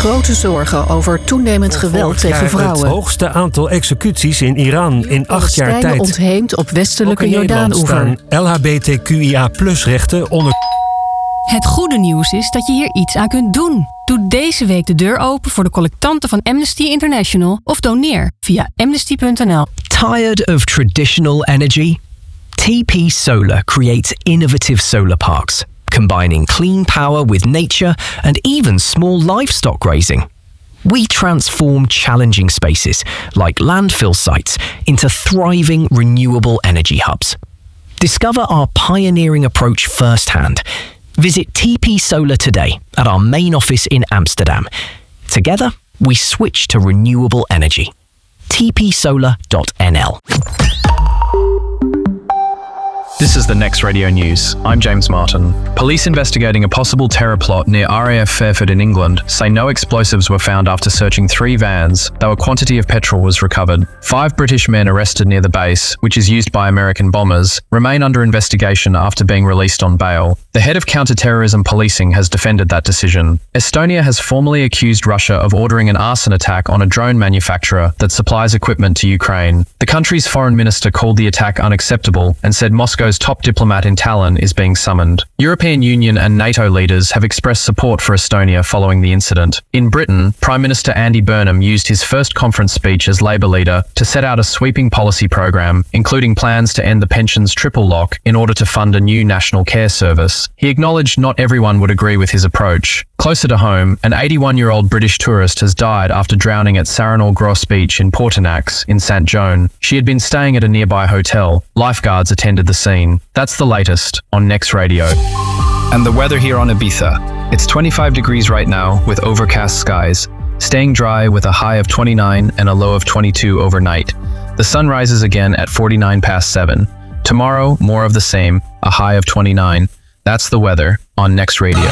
grote zorgen over toenemend geweld tegen vrouwen. Het hoogste aantal executies in Iran in 8 jaar tijd. Palestijnen ontheemd op westelijke Jordaan-oever. LHBTQIA+-rechten onder... Het goede nieuws is dat je hier iets aan kunt doen. Doe deze week de deur open voor de collectanten van Amnesty International of doneer via amnesty.nl. Tired of traditional energy? TP Solar creates innovative solar parks, combining clean power with nature and even small livestock grazing. We transform challenging spaces, like landfill sites, into thriving renewable energy hubs. Discover our pioneering approach firsthand. Visit TP Solar today at our main office in Amsterdam. Together, we switch to renewable energy. tpsolar.nl. This is the Next Radio News. I'm James Martin. Police investigating a possible terror plot near RAF Fairford in England say no explosives were found after searching 3 vans, though a quantity of petrol was recovered. 5 British men arrested near the base, which is used by American bombers, remain under investigation after being released on bail. The head of counter-terrorism policing has defended that decision. Estonia has formally accused Russia of ordering an arson attack on a drone manufacturer that supplies equipment to Ukraine. The country's foreign minister called the attack unacceptable and said Moscow's top diplomat in Tallinn is being summoned. European Union and NATO leaders have expressed support for Estonia following the incident. In Britain, Prime Minister Andy Burnham used his first conference speech as Labour leader to set out a sweeping policy programme, including plans to end the pensions triple lock in order to fund a new national care service. He acknowledged not everyone would agree with his approach. Closer to home, an 81-year-old British tourist has died after drowning at Saranol Gross Beach in Portinax in St. Joan. She had been staying at a nearby hotel. Lifeguards attended the scene. That's the latest on Next Radio. And the weather here on Ibiza. It's 25 degrees right now with overcast skies, staying dry with a high of 29 and a low of 22 overnight. The sun rises again at 49 past 7. Tomorrow, more of the same, a high of 29. That's the weather on Next Radio.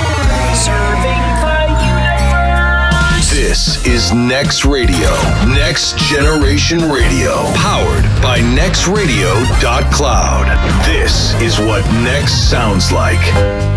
This is Next Radio, Next Generation Radio, powered by nextradio.cloud. This is what Next sounds like.